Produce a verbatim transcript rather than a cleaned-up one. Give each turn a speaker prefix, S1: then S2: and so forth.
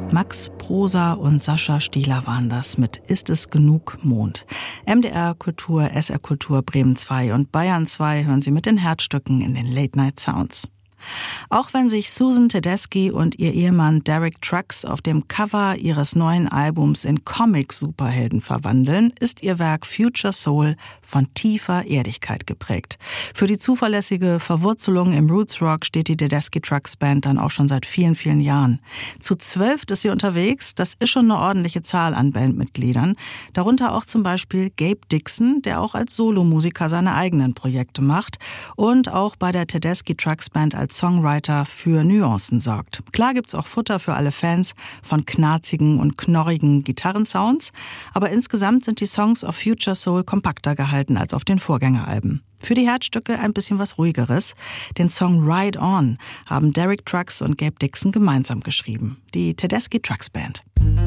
S1: Max Prosa und Sascha Stieler waren das mit Ist es genug Mond? M D R Kultur, S R Kultur, Bremen zwei und Bayern zwei hören Sie mit den Herzstücken in den Late Night Sounds. Auch wenn sich Susan Tedeschi und ihr Ehemann Derek Trucks auf dem Cover ihres neuen Albums in Comic-Superhelden verwandeln, ist ihr Werk Future Soul von tiefer Erdigkeit geprägt. Für die zuverlässige Verwurzelung im Roots-Rock steht die Tedeschi Trucks Band dann auch schon seit vielen, vielen Jahren. Zu zwölf ist sie unterwegs, das ist schon eine ordentliche Zahl an Bandmitgliedern. Darunter auch zum Beispiel Gabe Dixon, der auch als Solomusiker seine eigenen Projekte macht und auch bei der Tedeschi Trucks Band als Songwriter für Nuancen sorgt. Klar gibt's auch Futter für alle Fans von knarzigen und knorrigen Gitarrensounds, aber insgesamt sind die Songs auf Future Soul kompakter gehalten als auf den Vorgängeralben. Für die Herzstücke ein bisschen was Ruhigeres. Den Song Ride On haben Derek Trucks und Gabe Dixon gemeinsam geschrieben. Die Tedeschi Trucks Band.